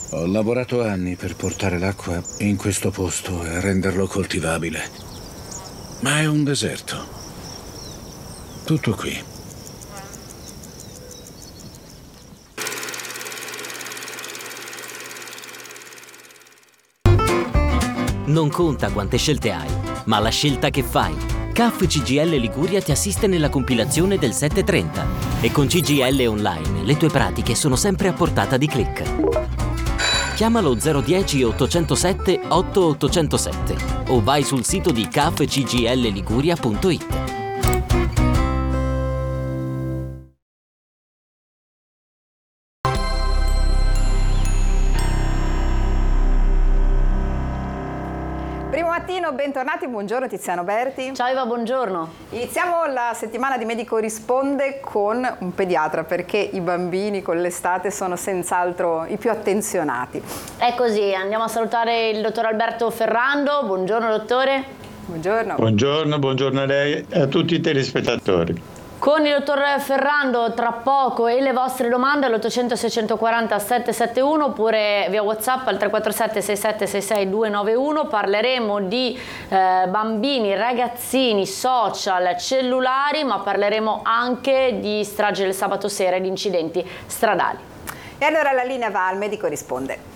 Ho lavorato anni per portare l'acqua in questo posto e renderlo coltivabile. Ma è un deserto. Tutto qui. Non conta quante scelte hai, ma la scelta che fai. CAF CGIL Liguria ti assiste nella compilazione del 730 e con CGIL Online le tue pratiche sono sempre a portata di click. Chiamalo 010 807 8807 o vai sul sito di cafcgilliguria.it. Primo mattino, bentornati, buongiorno Tiziano Berti. Ciao Eva, buongiorno. Iniziamo la settimana di Medico Risponde con un pediatra, perché i bambini con l'estate sono senz'altro i più attenzionati. È così, andiamo a salutare il dottor Alberto Ferrando. Buongiorno dottore. Buongiorno. Buongiorno a lei e a tutti i telespettatori. Con il dottor Ferrando tra poco e le vostre domande all'800 640 771 oppure via WhatsApp al 347 6766 291. Parleremo di bambini, ragazzini, social, cellulari, ma parleremo anche di strage del sabato sera e di incidenti stradali. E allora la linea va al Medico Risponde.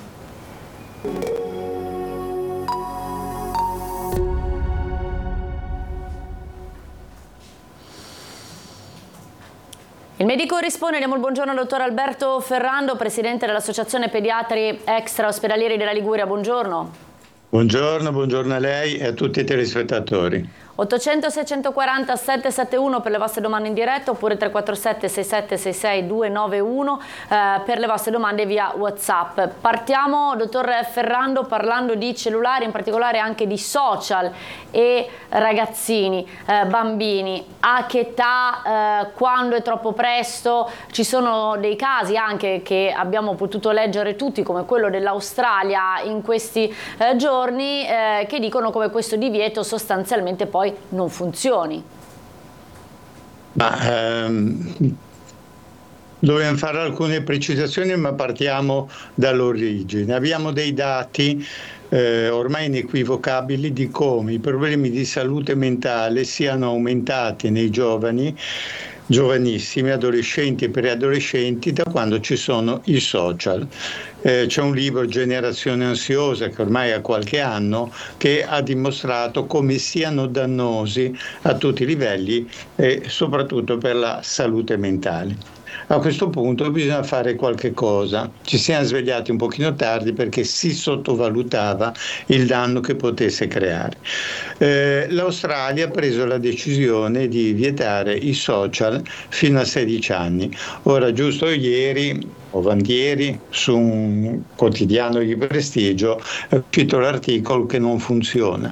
Il medico risponde, diamo il buongiorno al dottor Alberto Ferrando, presidente dell'Associazione Pediatri Extra Ospedalieri della Liguria. Buongiorno. Buongiorno a lei e a tutti i telespettatori. 800 640 771 per le vostre domande in diretta oppure 347 6766 291 per le vostre domande via WhatsApp. Partiamo, dottor Ferrando, parlando di cellulari, in particolare anche di social e ragazzini, bambini. A che età, quando è troppo presto? Ci sono dei casi anche che abbiamo potuto leggere tutti, come quello dell'Australia in questi giorni, che dicono come questo divieto sostanzialmente poi non funzioni. Dobbiamo fare alcune precisazioni, ma partiamo dall'origine. Abbiamo dei dati ormai inequivocabili di come i problemi di salute mentale siano aumentati nei giovanissimi, adolescenti e preadolescenti, da quando ci sono i social. C'è un libro, Generazione Ansiosa, che ormai ha qualche anno, che ha dimostrato come siano dannosi a tutti i livelli e soprattutto per la salute mentale. A questo punto bisogna fare qualche cosa. Ci siamo svegliati un pochino tardi perché si sottovalutava il danno che potesse creare. L'Australia ha preso la decisione di vietare i social fino a 16 anni. Ora, giusto ieri o vantieri, su un quotidiano di prestigio, è uscito l'articolo che non funziona.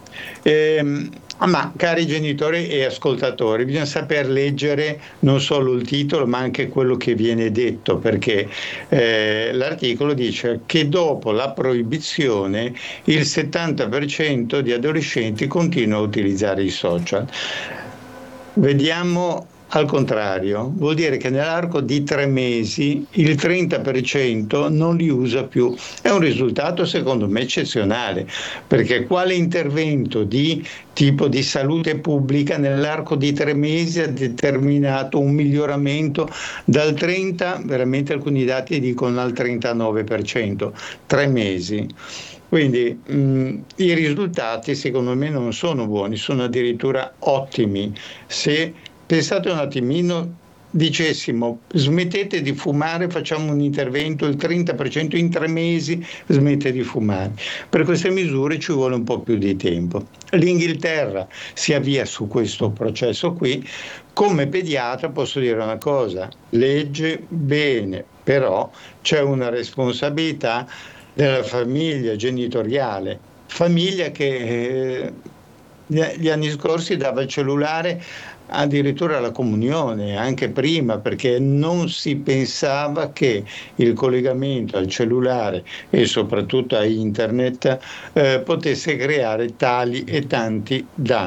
Ma cari genitori e ascoltatori, bisogna saper leggere non solo il titolo ma anche quello che viene detto, perché l'articolo dice che dopo la proibizione il 70% di adolescenti continua a utilizzare i social. Vediamo al contrario, vuol dire che nell'arco di 3 mesi il 30% non li usa più. È un risultato secondo me eccezionale, perché quale intervento di tipo di salute pubblica nell'arco di 3 mesi ha determinato un miglioramento dal 30, veramente alcuni dati dicono al 39%, 3 mesi. Quindi i risultati secondo me non sono buoni, sono addirittura ottimi. Se pensate un attimino, dicessimo smettete di fumare, facciamo un intervento, il 30% in 3 mesi smette di fumare. Per queste misure ci vuole un po' più di tempo. L'Inghilterra si avvia su questo processo qui. Come pediatra posso dire una cosa, legge bene, però c'è una responsabilità della famiglia genitoriale, famiglia che gli anni scorsi dava il cellulare addirittura alla comunione, anche prima, perché non si pensava che il collegamento al cellulare e soprattutto a internet potesse creare tali e tanti danni.